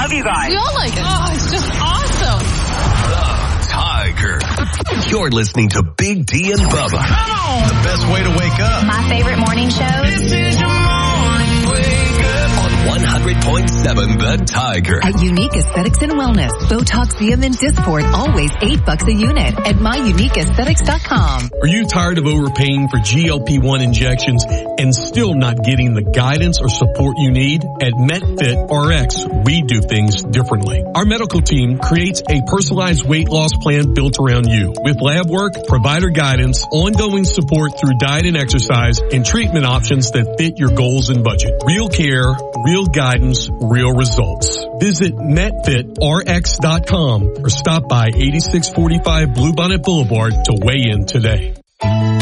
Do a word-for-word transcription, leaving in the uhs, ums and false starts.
love you guys. We all like it. Oh, it's just awesome. The Tiger. You're listening to Big D and Bubba. Come on. The best way to wake up. My favorite morning show. This is your morning wake up. On one hundred point seven The Tiger. At Unique Aesthetics and Wellness, Botox, C M, and Dysport, always eight bucks a unit at my unique aesthetics dot com. Are you tired of overpaying for G L P one injections and still not getting the guidance or support you need? At MetFit R X, we do things differently. Our medical team creates a personalized weight loss plan built around you with lab work, provider guidance, ongoing support through diet and exercise, and treatment options that fit your goals and budget. Real care, real guidance, real results. Visit Met Fit R X dot com or stop by eighty-six forty-five Bluebonnet Boulevard to weigh in today.